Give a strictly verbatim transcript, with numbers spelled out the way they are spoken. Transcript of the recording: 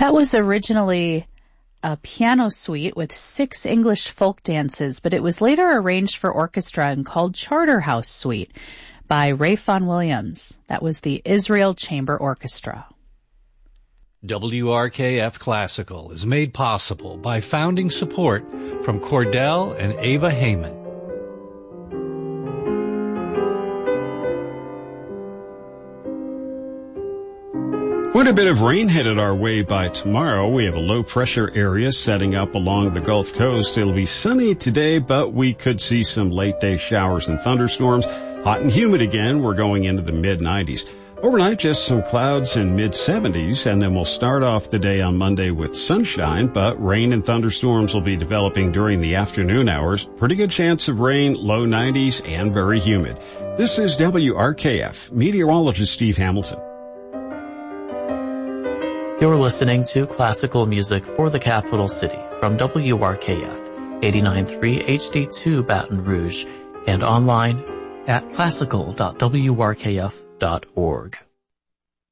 That was originally a piano suite with six English folk dances, but it was later arranged for orchestra and called Charterhouse Suite by Ray Vaughan Williams. That was the Israel Chamber Orchestra. W R K F Classical is made possible by founding support from Cordell and Ava Heyman. Quite a bit of rain headed our way by tomorrow. We have a low pressure area setting up along the Gulf Coast. It'll be sunny today, but we could see some late day showers and thunderstorms. Hot and humid again. We're going into the mid nineties. Overnight, just some clouds in mid seventies, and then we'll start off the day on Monday with sunshine, but rain and thunderstorms will be developing during the afternoon hours. Pretty good chance of rain, low nineties, and very humid. This is W R K F, meteorologist Steve Hamilton. You're listening to classical music for the capital city from W R K F, eighty-nine point three H D two Baton Rouge, and online at classical dot w r k f dot org.